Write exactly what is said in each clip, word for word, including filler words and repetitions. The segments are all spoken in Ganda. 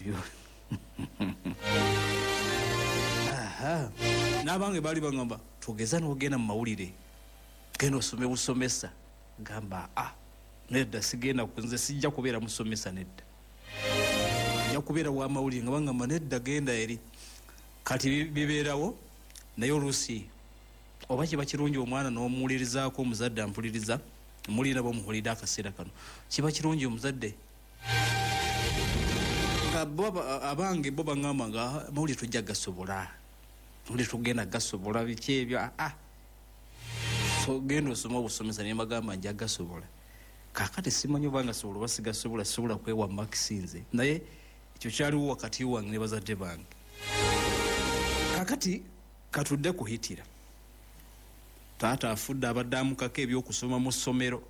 sibyo. Aha. Nabange bali bangamba tugeza n'ogenda mu mawulire. Genda osome busomesa. Gamba ah nedda sigenda kunze sijja kubeera musomesa nedda. Nja kubeera wa mawulire nga bangamba nedda genda eri. Kati bibeerawo naye oluusi oba kiba kirungi omwana n'omuwulirizaako omuzadde ampuliriza mulina bomuhulidde akaseera kano kiba kirungi omuzadde nga abange bo baŋŋamba nga mawulire tujja gasobola mawulire tugenda gasobola biki ebyo ah so genda osoma obusomesa naye mbagamba nja gasobola kaakati simanyi oba nga sobola oba sigasobola sobola kwewa makisi nze naye ekyo kyaliwo wakati wange ne bazadde bange. Kakati katudde kuhitira taata afudde abadde amukako ebyokusoma mu ssomero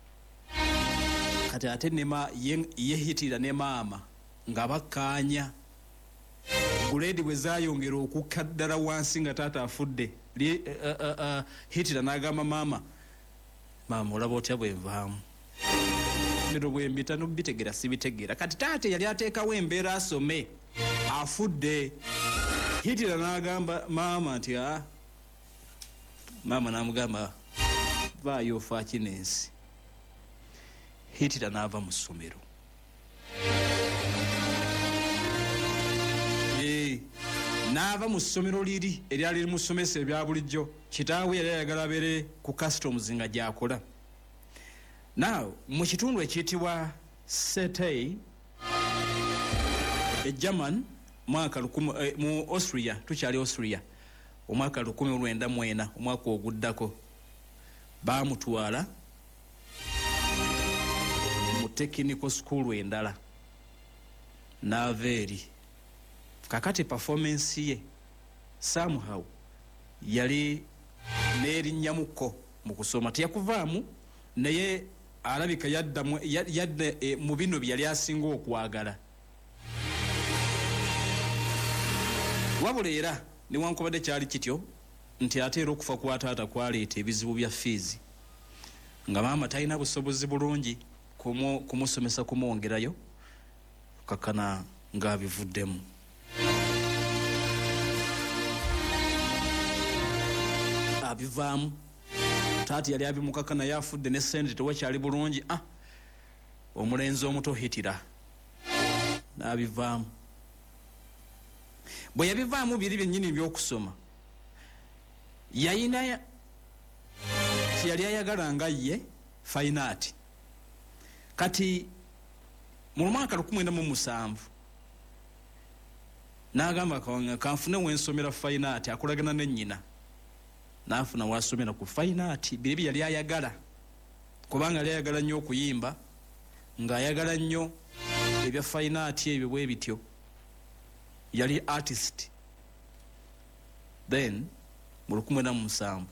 kati ate nema yehitira ne maama nga bakkaanya guleedi bwe zaayongera okukka ddala wansi nga taata afudde hitira n'agamba maama maama olaba otya bwe nvaamu bino bwe mbita nobitegera sibitegera kati taata yali ateekawo embeera asome afudde. Hitira n'agamba maama nti ah maama n'amugamba vaayo ofa kinensi. Hitira n'ava mu ssomero. Eh n'ava mu ssomero liri eryali liri mu ssomesa ebya bulijjo kitaawe yali ayagala abeere ku customs nga gy'akola. Now mu kitundu ekiyitibwa Setei e German mwaka lukumu eh, mu Austria tukyali Austria omwaka lukumi lwenda mwena omwaka oguddako baamutwala mu technical school endala n'ava eri kakati performance ye somehow yali n'erinnyamuko mu kusoma teyakuvaamu naye alabika yadda yadda e, mu bino bye yali asinga okwagala. Wabula era newankubadde kyali kityo nti ate era okufa kwa taata kwaleeta ebizibu bya fees nga maama talina busobozi bulungi kumusomesa kumwongerayo kakana ng'abivuddemu. Abivaamu taata yali abimukaka naye afudde ne ssente tewakyali bulungi ah omulenzi omuto hitira n'abivaamu. Bwe yabivaamu biri byennyini by'okusoma yayina kyeyali ayagala nga ye fine art kati mu mwaka lukumi mwenda mu musanvu n'agamba kanfune wensomera fine art akolagana ne nnyina n'afuna wasomera ku fine art biri bye yali ayagala kubanga yali ayagala nnyo okuyimba ng'ayagala nnyo ebya fine art ebyo bwe bityo yali artist. Then mu lukumi mwenda mu musanvu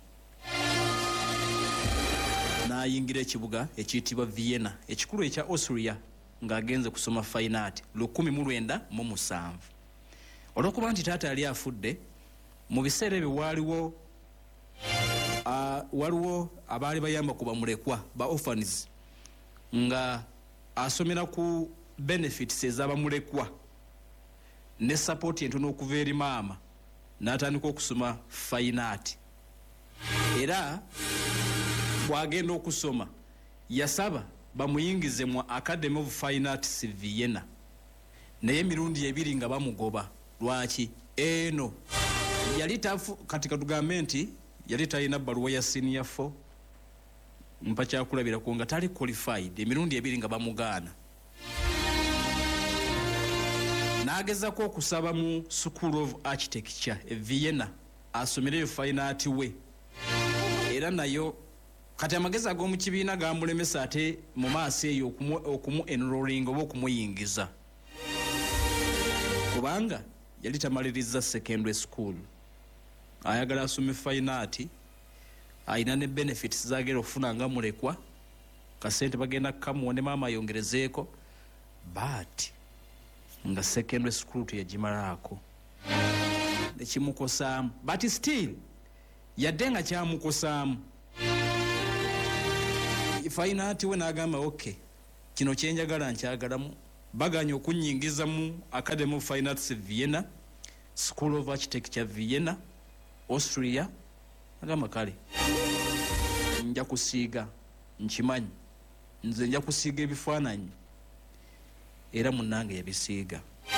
n'ayingira ekibuga ekiyitibwa Vienna ekikulu ekya Austria ng'agenze kusoma fine art lukumi mu lwenda mu musanvu. Olw'okuba nti taata yali afudde mu biseera ebyo waaliwo uh, waliwo abaali bayamba ku bamulekwa ba orphans nga asomera ku benefits ez'abamulekwa ne support entono okuva eri maama n'atandika okusoma fine art era bw'agenda okusoma yasaba bamuyingize mu Academy of Fine Arts Vienna naye emirundi ebiri nga bamugoba. Lwaki? Eno yali tafu katika tugambe nti yali talina bbaluwa ya senior four mpa kyakulabirako nga tali qualified emirundi ebiri nga bamugaana. N'agezako okusaba mu School of Architecture e Vienna asomereyo fine art we era nayo kati amagezi ag'omu kibiina gamulemesa ate mu maaso eyo okumu enrolling oba okumuyingiza kubanga yali tamaliriza secondary school ayagala asome fine art ayina ne benefits zagera okufuna nga mulekwa kasente bagenda kamuwa ne maama ayongerezeeko but nga secondary school tuyagimalaako nekimukosaamu but still yadde nga kyamukosaamu fine art we n'agamba okay kino kyenjagala nkyagalamu baganya okunyingiza mu Academy of Fine Arts Vienna, School of Architecture Vienna, Austria. Agamba kale nja kusiiga nkimanyi nze nja kusiiga ebifaananyi era munnange yabisiiga.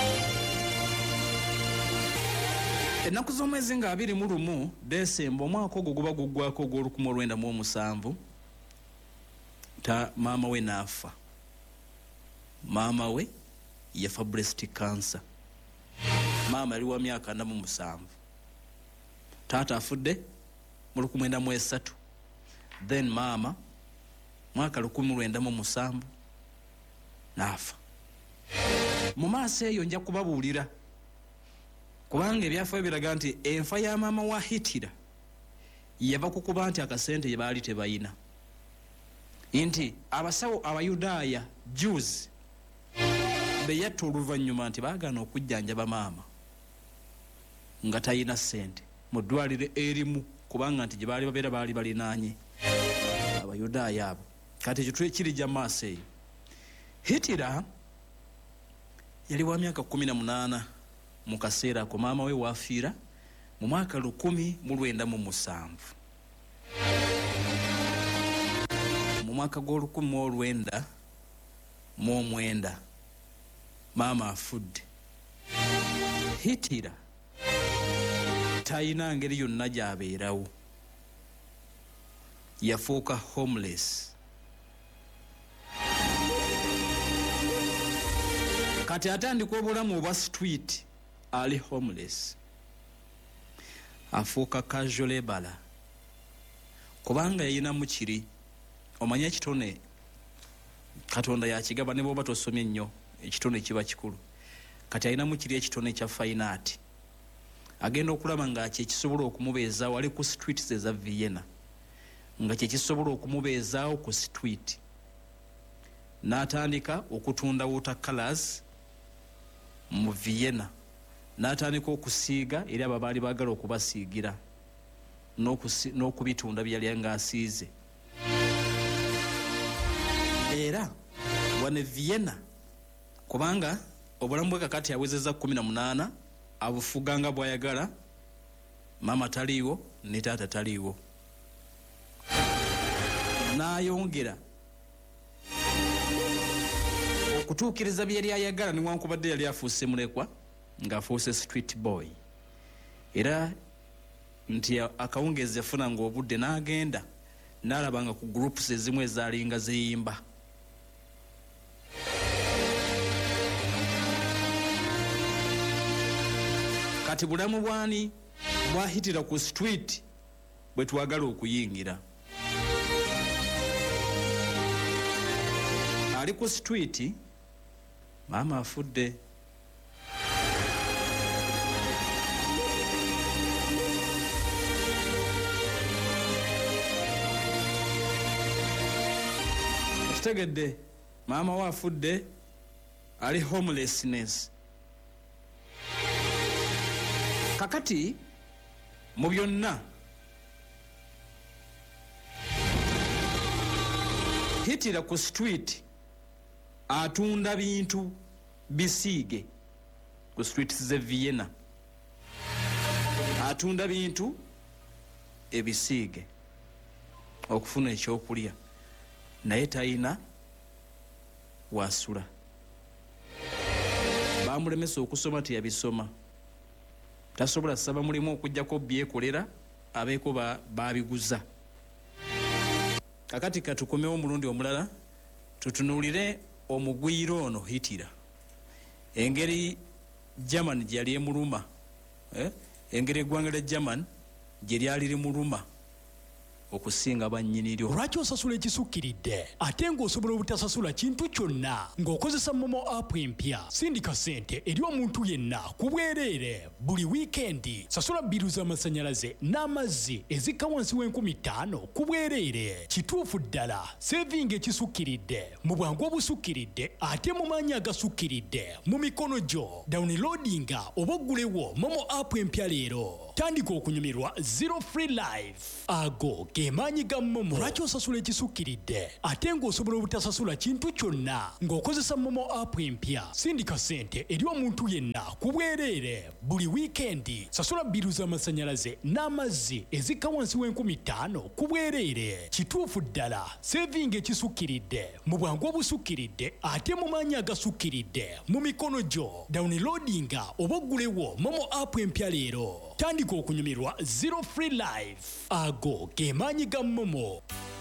Ennaku z'omwezi nga abiri mu lumu Desemba omwaka ogwo guba guggwako ogw'olukumi olwenda mu omusanvu ta maama we n'afa. Maama we yafa breast cancer. Maama yali wa myaka ana mu musanvu. Taata afudde mu lukumi lwenda mu esatu. Then maama mwaka lukumi lwenda mu musanvu n'afa. Mu maaso eyo nja kubabuulira kubanga ebyafaayo biraga nti enfa ya maama wa Hitler yava ku kuba nti akasente ye baali tebayina, nti abasawo Abayudaaya Jews beyatta oluvannyuma nti baagaana okujjanjaba maama nga tayina ssente mu ddwaliro erimu kubanga nti gye baali babeera baali balinaanye Abayudaaya abo. Kati ekyo kirijja maaso eyo. Hitler yali wa myaka kumi na munaana mu kaseera ako maama we waafiira mu mwaka lukumi mu lwenda mu musanvu. Mu mwaka gw'olukumi mu olwenda mu omwenda maama afudde. Hitler tayina ngeri yonna gy'abeerawo, yafuuka homeless. Kati atandika obulamu obwa street, ali homeless, afuuka casual laborer kubanga yayina mu kiri. Omanya ekitone Katonda yakigaba ne bw'oba tosomye nnyo ekitone kiba kikulu. Kati alina mu kiri ekitone kya fine art, agenda okulaba nga kyekisobola okumubeezaawo ali ku streets eza Vienna, nga kyekisobola okumubeezaawo ku street. N'atandika okutunda watercolors mu Vienna, n'atandika okusiiga eri abo baali baagala okubasiigira n'okubitunda byali nga asiize. Era wane Vienna kubanga obulamu bwe kakati awezeza kumi na munaana abufuga nga bw'ayagala, maama taliiwo ne taata taliiwo. N'ayongera okutuukiriza bye yali ayagala newankubadde yali afuuse mulekwa ng'afuuse street boy. Era nti akawungeezi yafuna ng'obudde n'agenda n'alaba nga ku groups ezimu ezaalinga ziyimba. Kati bulamu bwani bwahitira ku street bwe twagala okuyingira. Ali ku street, maama afudde. Kitegedde maama we afudde, ali homelessness. Kakati mu byonna hitira ku street atunda bintu bisiige ku street ze Vienna, atunda bintu ebisiige okufuna ekyokulya, naye tayina wasula. Bamulemesa okusoma teyabisoma, tasobola saba mulimu okujjako byekolera abeeko babiguza. Kakati katukomewo omulundi omulala tutunuulire omugwiro ono Hitler, engeri German gye yali emuluma, eh? engeri eggwanga lya German gye lyali limuluma okusinga bannyini lyo. Lwaki osasula ekisukkiridde ate ng'osobola obutasasula kintu kyonna ng'okozesa Momo app empya? Sindika ssente eri omuntu yenna ku bwereere buli wiikendi. Sasula bbiru z'amasannyalaze n'amazzi ezikka wansi w'enkumi ttaano ku bwereere. Kituufu ddala, sevinga ekisukkiridde mu bwangu obusukkiridde ate mu maanyi agasukkiridde mu mikono gyo. Downloadinga oba oggulewo Momo app empya leero. Tandika okunyumirwa zero free life. Ago ge maanyi ga momo. Lwaki osasula ekisukkiridde ate ng'osobola obutasasula kintu kyonna ng'okozesa momo app empya? Sindika ssente eri omuntu yenna ku bwereere buli wiikendi. Sasula bbiru z'amasannyalaze n'amazzi ezikka wansi w'enkumi ttaano ku bwereere. Kituufu ddala sevinga ekisukkiridde mu bwangu obusukkiridde ate mu maanyi agasukkiridde mu mikono gyo. Downloadinga oba oggulewo momo app empya leero. Tandika okunyumirwa zero free life. Ago ge maanyi ga momo.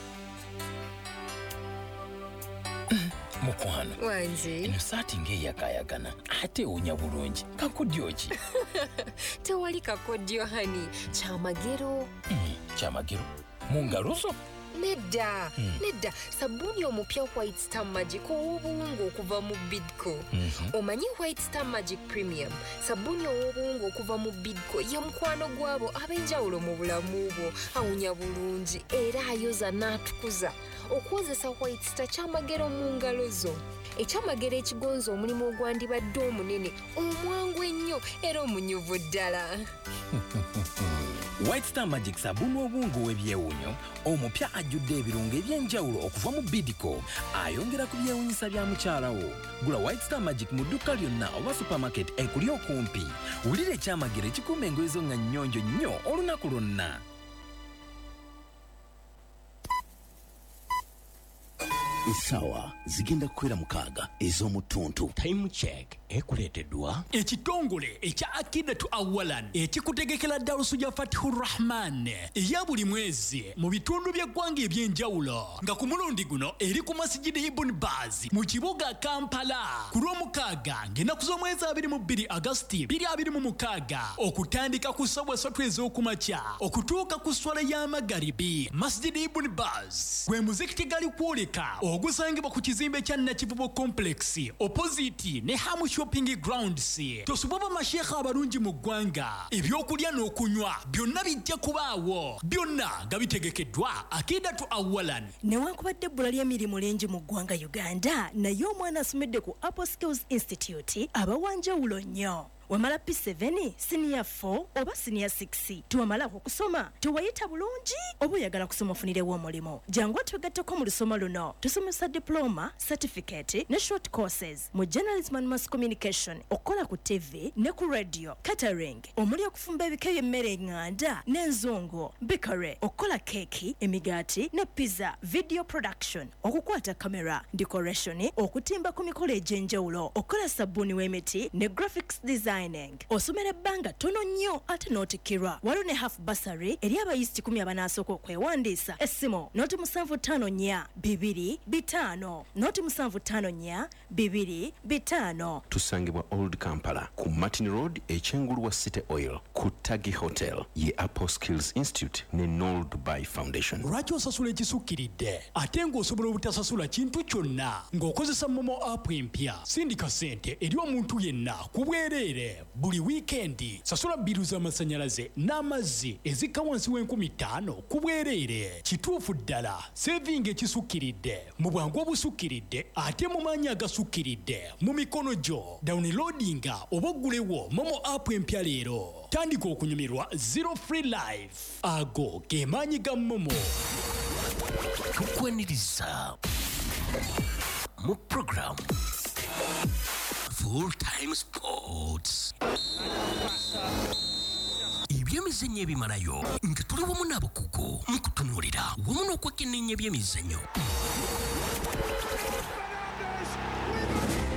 Mukwano wange eno saati ng'eyakayagana ate ewunya bulungi. Kakodyo ki? tewali kakodyo hani kyamagero. Mm, kyamagero mu ngalo zo? Nedda hmm. nedda sabuni omupya White Star Magic ow'obuwungu okuva mu Bidco. Mm-hmm. Omanyi White Star Magic Premium sabuni ow'obuwungu okuva mu Bidco ye mukwano gwabo ab'enjawulo mu bulamu bwo. Awunya bulungi era ayoza n'atukuza. Okwozesa White Star kyamagero mu ngalo zo. Ekyamagero ekigonza omulimu ogwandibadde omunene omwangu ennyo era omunyuvu ddala. White Star Magic sabuni obungu w'ebyewunyo omupya ajjudde ebirungo eby'enjawulo okuva mu Bidco ayongera ku byewunyisa bya mukyala wo. Gula White Star Magic mu dduka lyonna oba supermarket ekuli okumpi. Wulira ekyamagero ekikuuma engoye zo nga nnyonjo nnyo olunaku lwonna. Sawa zigenda kukwera mukaaga ez'omutuntu. Time check ekuleeteddwa ekitongole ekya Akidatu Awalan ekikutegekera Darusuja Fatihur Rahman eya buli mwezi mu bitundu by'eggwanga eby'enjawulo nga ku mulundi guno eri ku Masjidi Ibn Baz mu kibuga Kampala ku lw'omukaaga ng'ennaku z'omwezi abiri mu bbiri Agosti bbiri abiri mu mukaaga okutandika ku ssaawa ssatu ez'okumakya okutuuka ku swala y'amagaribi. Masjidi Ibn Baz gwe muzikiti gali kwoleka ogusangibwa ku kizimbe kya Nakivubo Complex opposite ne Hamu Shopping Grounds. Tosobola masheekha abalungi mu ggwanga ebyokulya n'okunywa byonna bijja kubaawo byonna nga bitegekeddwa Akidatu Awalan. Newankubadde ebbula ly'emirimu lingi mu ggwanga Uganda naye omwana asomedde ku Apple Skills Institute abawanjawulo nnyo. Wamala P seven, Senior four oba Senior six. Tuwamala okusoma tuwayita bulungi oba oyagala kusoma ofunirewo omulimo. Jangu tugatteko mu lusoma luno. Tusomesa diploma, certificate ne short courses mu journalism and mass communication, okola ku T V ne ku radio, catering, omuli okufumba ebika by'emmere enganda n'enzongo, bakery, okola keki, emigaati ne pizza, video production, okukwata kamera, decoration, okutimba ku mikolo egy'enjawulo, okola sabuni w'emiti ne graphics design. Osomera ebbanga tono nnyo ate n'otikirwa. Waliwo ne half bursary eri abayizi kikumi abanasooka okwewandiisa. Essimu noti musanvu ttaano nnya bibiri bitaano noti musanvu ttaano nnya bibiri bitaano. Tusangibwa Old Kampala ku Martin Road ekyengulu wa City Oil ku Tagi Hotel ye Apple Skills Institute ne Noel Dubai Foundation. Lwaki osasula ekisukkiridde ate ng'osobola obutasasula kintu kyonna ng'okozesa momo app empya? Sindika ssente eri omuntu yenna ku bwereere buli wiikendi. Sasula bbiru z'amasannyalaze n'amazzi ezikka wansi w'enkumi ttaano ku bwereere. Kituufu ddala sevinga ekisukkiridde mu bwangu obusukkiridde ate mu maanyi agasukkiridde mu mikono gyo. Downloadinga oba oggulewo momo app empya leero. Tandika okunyumirwa zero free life. Ago ge maanyi ga momo. Tukwaniriza mu program Full Time Sports. Ebyemizannyo ebimalayo nga tuli wamu n'abakugu mu kutunuulira wamu n'okwekenneenya ebyemizannyo.